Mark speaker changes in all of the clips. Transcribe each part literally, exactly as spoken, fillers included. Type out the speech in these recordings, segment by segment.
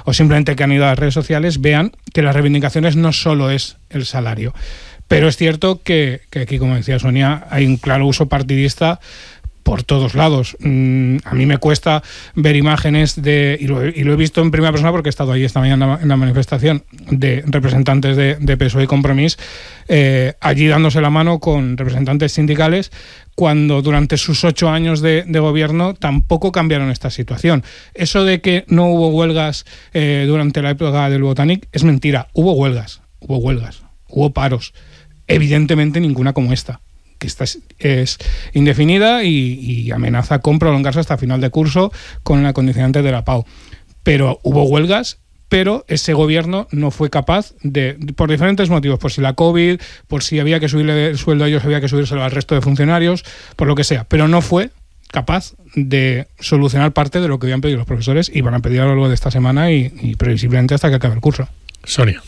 Speaker 1: o simplemente que han ido a las redes sociales, vean que las reivindicaciones no solo es el salario. Pero es cierto que, que aquí, como decía Sonia, hay un claro uso partidista por todos lados. Mm, a mí me cuesta ver imágenes de, y lo, he, y lo he visto en primera persona porque he estado ahí esta mañana en la, en la manifestación, de representantes de, de P S O E y Compromís, eh, allí dándose la mano con representantes sindicales, cuando durante sus ocho años de, de gobierno tampoco cambiaron esta situación. Eso de que no hubo huelgas eh, durante la época del Botanic es mentira. Hubo huelgas, hubo huelgas, hubo paros. Evidentemente ninguna como esta, que esta es, es indefinida y, y amenaza con prolongarse hasta final de curso con la condicionante de la P A U. Pero hubo huelgas, pero ese gobierno no fue capaz de, por diferentes motivos, por si la COVID, por si había que subirle el sueldo a ellos, había que subírselo al resto de funcionarios, por lo que sea, pero no fue capaz de solucionar parte de lo que habían pedido los profesores y van a pedir a lo largo de esta semana y, y previsiblemente hasta que acabe el curso.
Speaker 2: Sonia.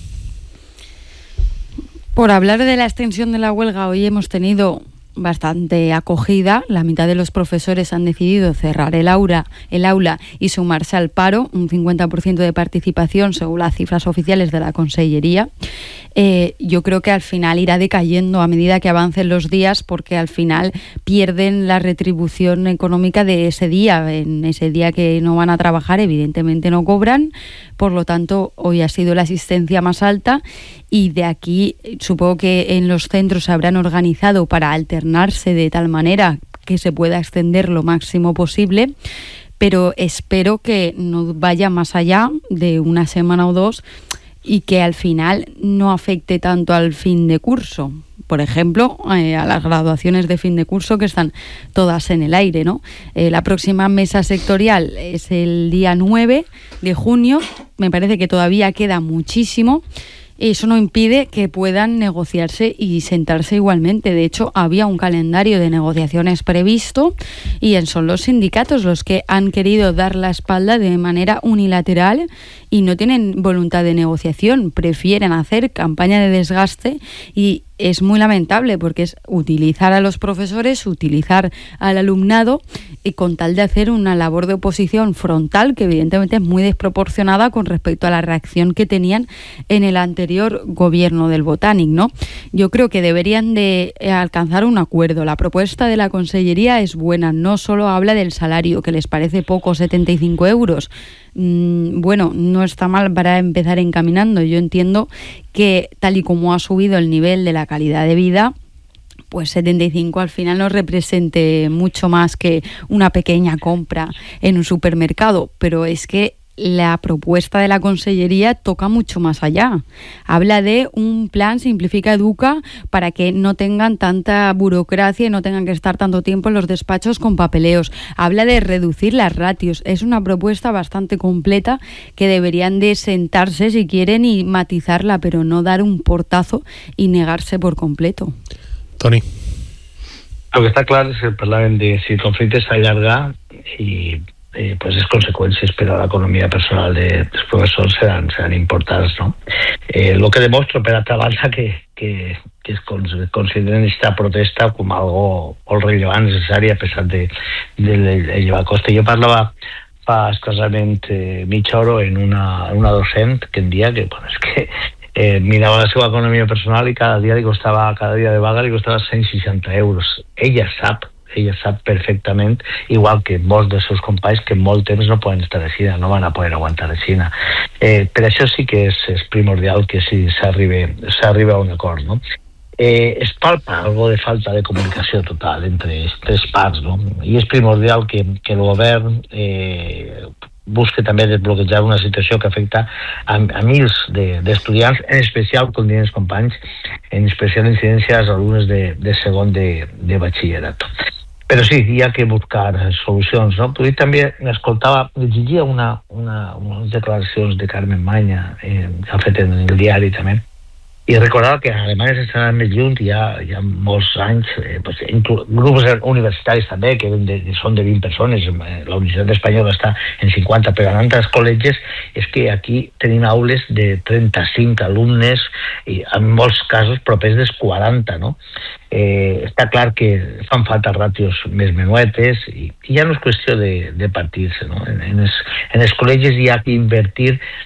Speaker 3: Por hablar de la extensión de la huelga, hoy hemos tenido bastante acogida. La mitad de los profesores han decidido cerrar el aula, el aula y sumarse al paro, un cincuenta por ciento de participación según las cifras oficiales de la Consellería. Eh, yo creo que al final irá decayendo a medida que avancen los días, porque al final pierden la retribución económica de ese día. En ese día que no van a trabajar, evidentemente no cobran, por lo tanto hoy ha sido la asistencia más alta y de aquí supongo que en los centros se habrán organizado para alternarse de tal manera que se pueda extender lo máximo posible, pero espero que no vaya más allá de una semana o dos y que al final no afecte tanto al fin de curso. Por ejemplo, eh, a las graduaciones de fin de curso que están todas en el aire, ¿no? Eh, la próxima mesa sectorial es el día nueve de junio. Me parece que todavía queda muchísimo. Eso no impide que puedan negociarse y sentarse igualmente. De hecho, había un calendario de negociaciones previsto y son los sindicatos los que han querido dar la espalda de manera unilateral y no tienen voluntad de negociación. Prefieren hacer campaña de desgaste y es muy lamentable porque es utilizar a los profesores, utilizar al alumnado y con tal de hacer una labor de oposición frontal que evidentemente es muy desproporcionada con respecto a la reacción que tenían en el anterior gobierno del Botanic, ¿no? Yo creo que deberían de alcanzar un acuerdo. La propuesta de la Consellería es buena, no solo habla del salario, que les parece poco, setenta y cinco euros. Bueno, no está mal para empezar encaminando. Yo entiendo que tal y como ha subido el nivel de la calidad de vida, pues setenta y cinco al final no represente mucho más que una pequeña compra en un supermercado, pero es que la propuesta de la Consellería toca mucho más allá. Habla de un plan Simplifica Educa para que no tengan tanta burocracia y no tengan que estar tanto tiempo en los despachos con papeleos. Habla de reducir las ratios. Es una propuesta bastante completa que deberían de sentarse si quieren y matizarla, pero no dar un portazo y negarse por completo.
Speaker 2: Toni.
Speaker 4: El que està clar és que parlàvem de si el conflicte s'allarga i eh, pues les conseqüències per a l'economia personal de, dels professors seran, seran importants, no? Eh, el que demostra, per altra banda, que, que, que es consideren aquesta protesta com algo molt rellevant, necessari, a pesar de, de, de llevar costa. Jo parlava fa escassament eh, mitja hora en una, una docent que em dia que, bueno, és que eh, mirava la seva economia personal i cada dia li costava, cada dia de vaga li costava cent seixanta euros. Ella sap, ella sap perfectament, igual que molts dels seus companys, que molt temps no poden estar a Xina, no van a poder aguantar a Xina. Eh, per això sí que és, és primordial que sí s'arribi a un acord, no? Eh, es palpa algo de falta de comunicació total entre tres parts, no? I és primordial que, que el govern eh, busque també desbloquejar una situació que afecta a, a mils d'estudiants, de, en especial, com diuen els companys, en especial incidència als alumnes de, de segon de, de batxillerat. Però sí, hi ha que buscar solucions, no? Però també escoltava, llegia una, una, unes declaracions de Carmen Manya, eh, que ha fet en el diari també, i recordava que a Alemanya s'està anant més lluny, hi ha, hi ha molts anys, eh, pues, grups universitaris també, que de, són de vint persones, la Universitat Espanyola està en cinquanta, però en altres col·legis és que aquí tenim aules de trenta-cinc alumnes, i en molts casos propers dels quaranta, no? Eh, està clar que fan falta ràtios més menuetes i, i ja no és qüestió de, de partir-se, no? En, en, els, en els col·legis hi ha que invertir